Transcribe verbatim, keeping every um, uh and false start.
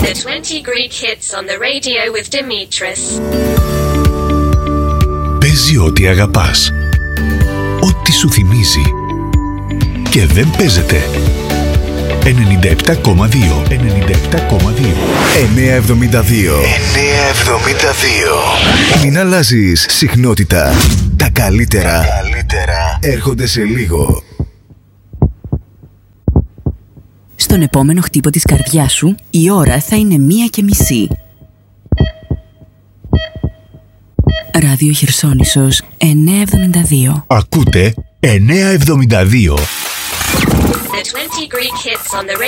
The twenty Greek hits on the radio with Dimitris. Παίζει ό,τι αγαπάς. Ό,τι σου θυμίζει. Και δεν παίζεται. ενενήντα επτά κόμμα δύο. ενενήντα επτά κόμμα δύο. εννιακόσια εβδομήντα δύο. εννιακόσια εβδομήντα δύο. Μην αλλάζεις συχνότητα. Τα καλύτερα, Τα καλύτερα έρχονται σε λίγο. Στον επόμενο χτύπο της καρδιάς σου, η ώρα θα είναι μία και μισή. Ράδιο Χερσόνησος εννιακόσια εβδομήντα δύο. Ακούτε εννιακόσια εβδομήντα δύο. The twenty Greek hits on the radio.